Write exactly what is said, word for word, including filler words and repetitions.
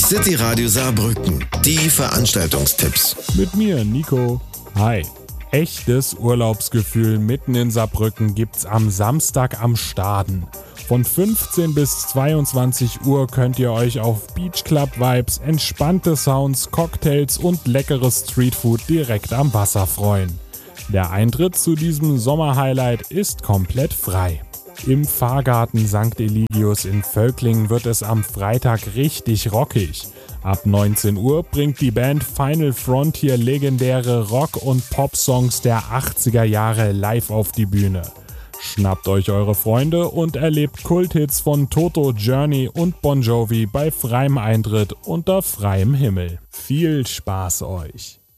City Radio Saarbrücken. Die Veranstaltungstipps. Mit mir, Nico. Hi. Echtes Urlaubsgefühl mitten in Saarbrücken gibt's am Samstag am Staden. Von fünfzehn bis zweiundzwanzig Uhr könnt ihr euch auf Beach Club Vibes, entspannte Sounds, Cocktails und leckeres Streetfood direkt am Wasser freuen. Der Eintritt zu diesem Sommerhighlight ist komplett frei. Im Pfarrgarten Sankt Eligius in Völklingen wird es am Freitag richtig rockig. Ab neunzehn Uhr bringt die Band Final Frontier legendäre Rock- und Pop-Songs der achtziger Jahre live auf die Bühne. Schnappt euch eure Freunde und erlebt Kulthits von Toto, Journey und Bon Jovi bei freiem Eintritt unter freiem Himmel. Viel Spaß euch!